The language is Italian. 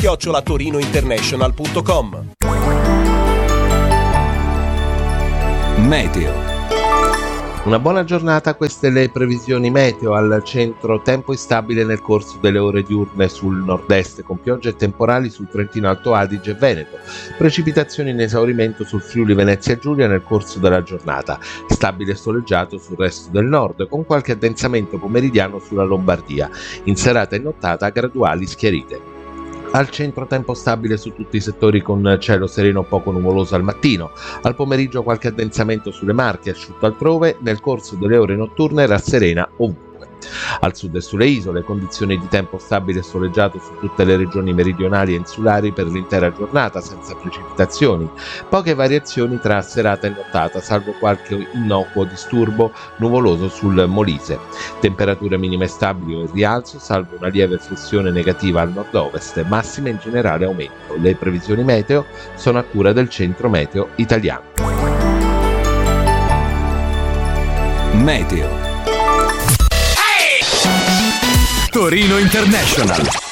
@torinointernational.com. Meteo. Una buona giornata, queste le previsioni meteo. Al centro tempo instabile nel corso delle ore diurne sul nord-est, con piogge e temporali sul Trentino Alto Adige e Veneto, precipitazioni in esaurimento sul Friuli Venezia Giulia nel corso della giornata, stabile e soleggiato sul resto del nord, con qualche addensamento pomeridiano sulla Lombardia, in serata e nottata graduali schiarite. Al centro tempo stabile su tutti i settori con cielo sereno poco nuvoloso al mattino, al pomeriggio qualche addensamento sulle Marche, asciutto altrove, nel corso delle ore notturne rasserena ovunque. Al sud e sulle isole, condizioni di tempo stabile e soleggiato su tutte le regioni meridionali e insulari per l'intera giornata, senza precipitazioni. Poche variazioni tra serata e nottata, salvo qualche innocuo disturbo nuvoloso sul Molise. Temperature minime stabili o in rialzo, salvo una lieve flessione negativa al nord-ovest, massime in generale aumento. Le previsioni meteo sono a cura del Centro Meteo Italiano. Meteo. Torino International.